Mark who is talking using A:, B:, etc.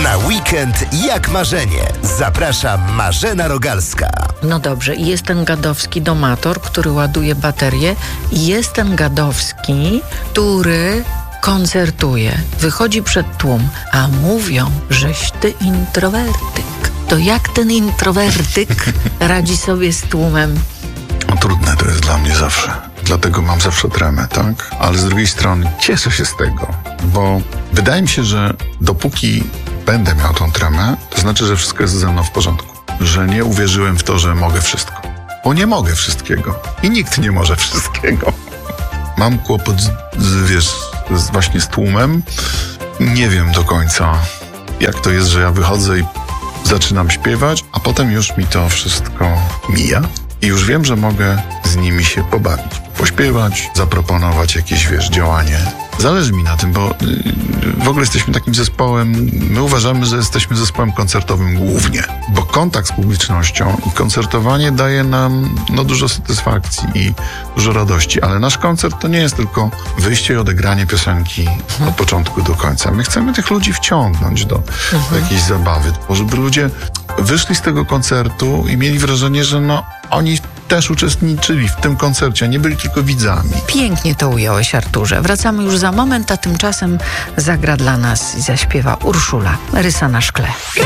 A: Na weekend jak marzenie. Zaprasza Marzena Rogalska.
B: No dobrze, i jest ten gadowski domator, który ładuje baterię, i jest ten gadowski, który koncertuje, wychodzi przed tłum, a mówią, żeś ty introwertyk. To jak ten introwertyk radzi sobie z tłumem?
C: No, trudne to jest dla mnie zawsze. Dlatego mam zawsze tremę, tak? Ale z drugiej strony cieszę się z tego, bo wydaje mi się, że dopóki będę miał tą tremę, to znaczy, że wszystko jest ze mną w porządku. Że nie uwierzyłem w to, że mogę wszystko. Bo nie mogę wszystkiego. I nikt nie może wszystkiego. Mam kłopot właśnie z tłumem. Nie wiem do końca, jak to jest, że ja wychodzę i zaczynam śpiewać, a potem już mi to wszystko mija. I już wiem, że mogę z nimi się pobawić, pośpiewać, zaproponować jakieś, działanie. Zależy mi na tym, bo w ogóle jesteśmy takim zespołem, my uważamy, że jesteśmy zespołem koncertowym głównie, bo kontakt z publicznością i koncertowanie daje nam dużo satysfakcji i dużo radości, ale nasz koncert to nie jest tylko wyjście i odegranie piosenki od początku do końca. My chcemy tych ludzi wciągnąć do jakiejś zabawy, bo żeby ludzie wyszli z tego koncertu i mieli wrażenie, że oni też uczestniczyli w tym koncercie, a nie byli tylko widzami.
B: Pięknie to ująłeś, Arturze. Wracamy już za moment, a tymczasem zagra dla nas i zaśpiewa Urszula, Rysa na szkle.